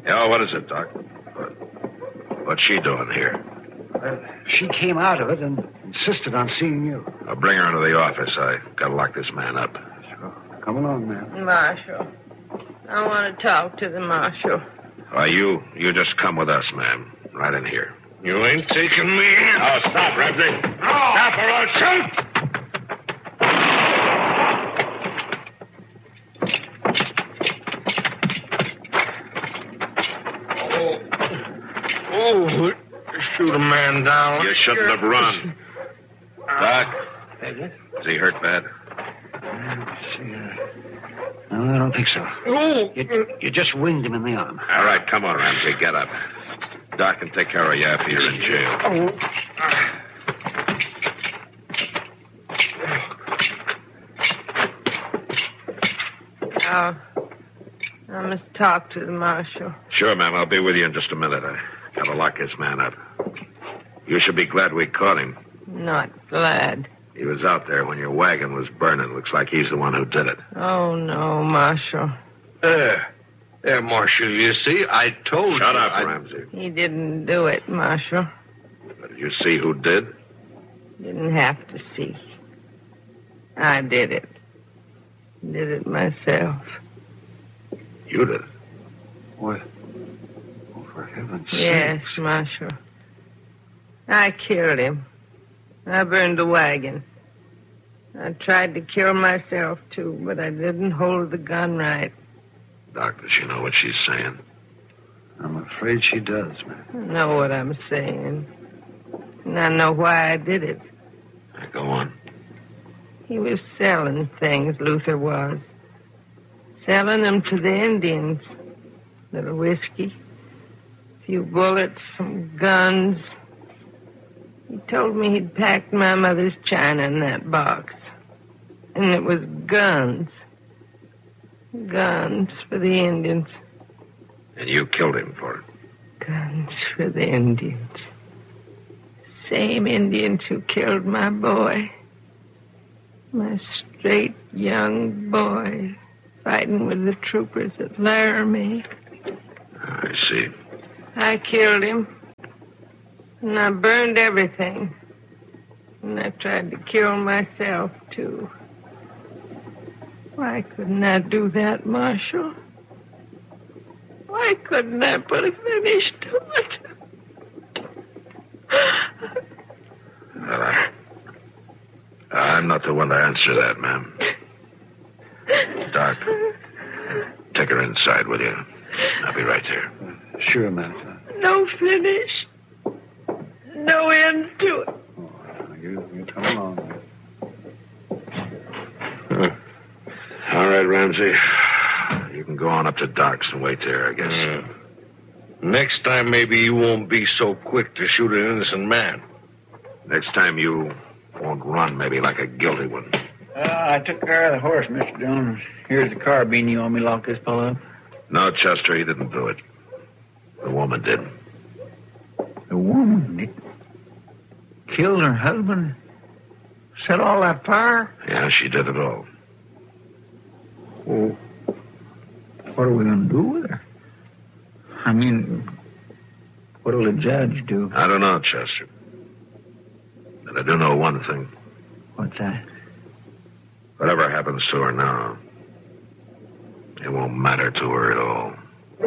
Yeah, what is it, Doc? What's she doing here? She came out of it and insisted on seeing you. I'll bring her into the office. I gotta lock this man up. Sure. Come along, ma'am. Marshal. I want to talk to the marshal. Why, you just come with us, ma'am. Right in here. You ain't taking me in. Oh, stop, Ramsey. No. Stop or I'll shoot. Oh, shoot a man down. You shouldn't have run. Doc, is he hurt bad? No, I don't think so. Oh. You just winged him in the arm. All right, come on, Ramsey. Get up. Doc can take care of you after you're in jail. I must talk to the marshal. Sure, ma'am. I'll be with you in just a minute. I gotta lock this man up. You should be glad we caught him. Not glad. He was out there when your wagon was burning. Looks like he's the one who did it. Oh, no, Marshal. There, Marshal, you see, I told you. Shut up, Ramsey. He didn't do it, Marshal. But did you see who did? Didn't have to see. I did it. Did it myself. You did it? What? Oh, for heaven's sake. Yes, Marshal. I killed him. I burned the wagon. I tried to kill myself, too, but I didn't hold the gun right. Doc, does she know what she's saying? I'm afraid she does, man. I know what I'm saying. And I know why I did it. Go on. He was selling things, Luther was. Selling them to the Indians. Little whiskey, a few bullets, some guns. He told me he'd packed my mother's china in that box. And it was guns. Guns for the Indians. And you killed him for it? Guns for the Indians. Same Indians who killed my boy. My straight young boy fighting with the troopers at Laramie. I see. I killed him. And I burned everything. And I tried to kill myself, too. Why couldn't I do that, Marshal? Why couldn't I put a finish to it? Well, I'm not the one to answer that, ma'am. Doc, take her inside, will you? I'll be right there. Sure, ma'am. No finish. No end to it. Oh, you come along, man. All right, Ramsey. You can go on up to Doc's and wait there, I guess. Next time, maybe you won't be so quick to shoot an innocent man. Next time you won't run, maybe like a guilty one. I took care of the horse, Mr. Jones. Here's the carbine. You want me to lock this fellow up? No, Chester, he didn't do it. The woman did. The woman did? Killed her husband? Set all that fire? Yeah, she did it all. Well, what are we going to do with her? I mean, what'll the judge do? I don't know, Chester. But I do know one thing. What's that? Whatever happens to her now, it won't matter to her at all.